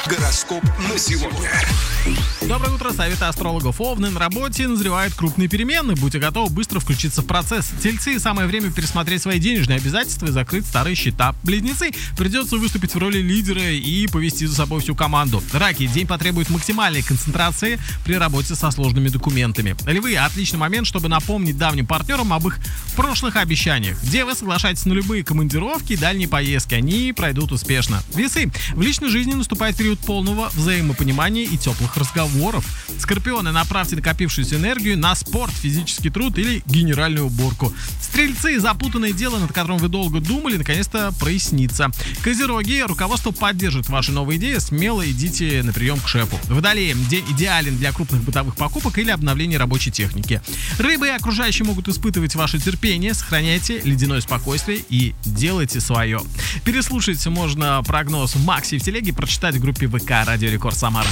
Гороскоп на сегодня. Доброе утро, советы астрологов. Овны, на работе назревают крупные перемены. Будьте готовы быстро включиться в процесс. Тельцы, самое время пересмотреть свои денежные обязательства и закрыть старые счета. Близнецы, придется выступить в роли лидера и повести за собой всю команду. Раки, день потребует максимальной концентрации при работе со сложными документами. Львы, отличный момент, чтобы напомнить давним партнерам об их прошлых обещаниях. Девы, соглашайтесь на любые командировки и дальние поездки. Они пройдут успешно. Весы, в личной жизни наступает период полного взаимопонимания и теплых разговоров. Скорпионы, направьте накопившуюся энергию на спорт, физический труд или генеральную уборку. Стрельцы, запутанное дело, над которым вы долго думали, наконец-то прояснится. Козероги, руководство поддержит ваши новые идеи, смело идите на прием к шефу. Водолеи, день идеален для крупных бытовых покупок или обновления рабочей техники. Рыбы, окружающие могут испытывать ваше терпение, сохраняйте ледяное спокойствие и делайте свое. Переслушать можно прогноз в Максе и в телеге, прочитать в группе ВК Радио Рекорд Самара.